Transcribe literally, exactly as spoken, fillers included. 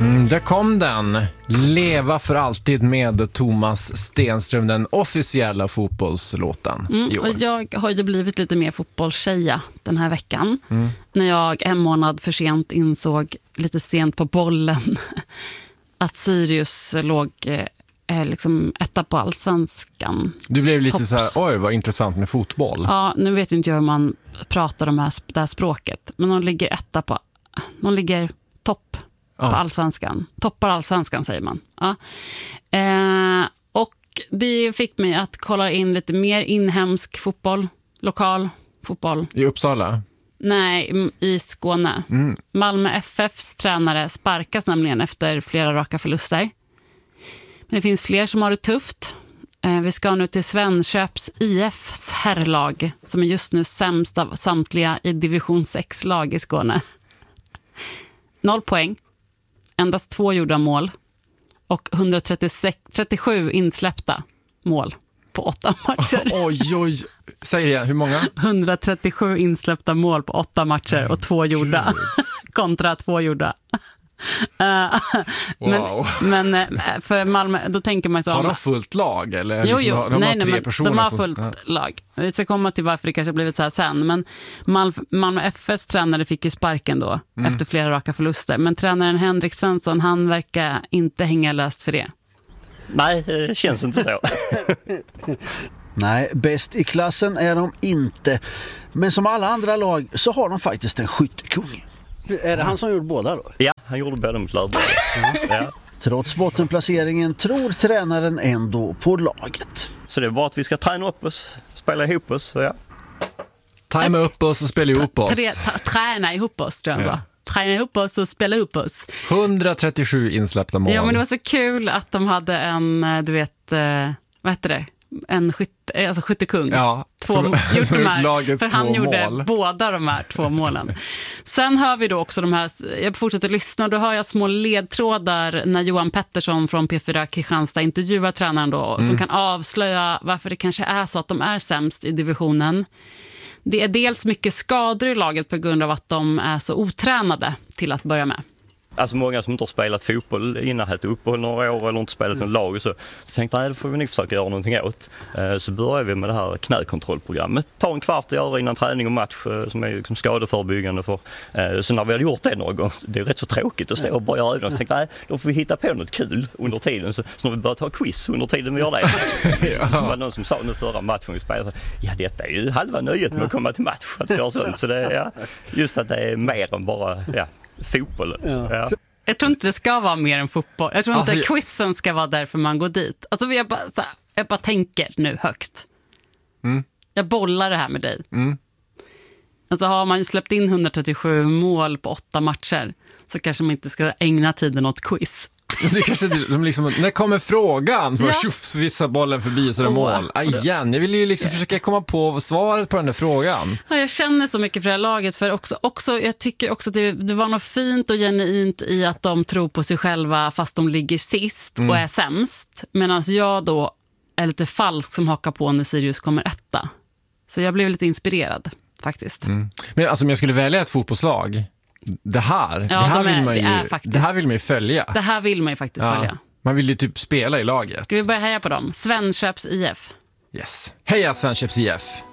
Mm, där kom den. Leva för alltid med Thomas Stenström, den officiella fotbollslåten mm, i år. Och jag har ju blivit lite mer fotbollstjeja den här veckan. Mm. När jag en månad för sent insåg, lite sent på bollen, att Sirius låg eh, liksom etta på Allsvenskan. Du blev lite Topps. så här, oj vad intressant med fotboll. Ja, nu vet inte jag hur man pratar om det här, det här språket. Men de ligger etta på, de ligger topp på ja. Allsvenskan. Toppar Allsvenskan säger man. Ja. Eh, och det fick mig att kolla in lite mer inhemsk fotboll, lokal fotboll. I Uppsala? Nej, i Skåne. Mm. Malmö F F:s tränare sparkas nämligen efter flera raka förluster. Men det finns fler som har det tufft. Eh, vi ska nu till Svenköps I F:s herrlag som är just nu sämst av samtliga i division sex-lag i Skåne. Noll poäng. Endast två gjorda mål och etthundratrettiosju insläppta mål på åtta matcher. Oj, oj. Säg det, hur många? etthundratrettiosju insläppta mål på åtta matcher och två gjorda. Kontra två gjorda. Uh, wow. men, men för Malmö, då tänker man så har de fullt lag? Eller jo, liksom, jo. de nej, har tre nej, personer de har som, fullt ja. lag. Vi ska komma till varför det kanske har blivit så här sen. Men Mal- Malmö F F:s tränare fick ju sparken då mm. efter flera raka förluster. Men tränaren Henrik Svensson, han verkar inte hänga löst för det. Nej, det känns inte så. Nej, bäst i klassen är de inte. Men som alla andra lag så har de faktiskt en skyttekung. Är det han som gjorde båda då? Ja, han gjorde båda mot Lördag. Ja. Trots bottenplaceringen tror tränaren ändå på laget. Så det är bara att vi ska träna upp oss, spela ihop oss. Ja. Träna upp oss och spela ihop oss. T- t- träna ihop oss, tror jag. Ja. Träna ihop oss och spela ihop oss. etthundratrettiosju insläppta mål. Ja, men det var så kul att de hade en, du vet, vad heter det? En skytte, alltså skyttekung. Ja, två, som, gjort som de här, för han gjorde mål. båda de här två målen. Sen hör vi då också de här, jag fortsätter lyssna och då hör jag små ledtrådar när Johan Pettersson från P fyra Kristianstad intervjuar tränaren då, mm. som kan avslöja varför det kanske är så att de är sämst i divisionen. Det är dels mycket skador i laget på grund av att de är så otränade till att börja med. Alltså många som inte har spelat fotboll innan ett uppehåll några år eller inte spelat någon lag och så, så tänkte jag, det får vi nog försöka göra någonting åt. Eh, så börjar vi med det här knäkontrollprogrammet. Ta en kvart att göra innan träning och match eh, som är liksom skadeförebyggande för. Eh, så när vi hade gjort det några gånger, det är rätt så tråkigt att stå och bara göra ögonen. Så tänkte jag, då får vi hitta på något kul under tiden. Så, så när vi började ta quiz under tiden vi gör det. Ja. Så var det någon som sa nu förra matchen vi spelade, ja detta är ju halva nöjet med att komma till match att göra sånt. Så det är ja, just att det är mer än bara ja, fotboll. Ja. Ja. Jag tror inte det ska vara mer än fotboll. Jag tror alltså, inte quizen ska vara därför man går dit. Alltså jag bara, så här, jag bara tänker nu högt. Mm. Jag bollar det här med dig. Mm. Alltså har man släppt in etthundratrettiosju mål på åtta matcher så kanske man inte ska ägna tiden åt quiz. Det kanske de liksom, när kommer frågan så bara tjuff, vissa bollen förbi så är det mål. Aj, igen, jag vill ju liksom försöka komma på svaret på den där frågan. Ja, jag känner så mycket för det här laget för också, också jag tycker också att det, det var något fint och genuint i att de tror på sig själva fast de ligger sist mm. och är sämst. Medan jag då är lite falsk som hakar på när Sirius kommer etta. Så jag blev lite inspirerad faktiskt. Mm. Men alltså om jag skulle välja ett fotbollslag, det här, ja, det, här de är, vill man ju, det, är faktiskt, det här vill man ju följa. Det här vill man ju faktiskt ja, följa. Man vill ju typ spela i laget. Ska vi börja heja på dem? Svenköps I F. Yes. Heja Svenköps I F.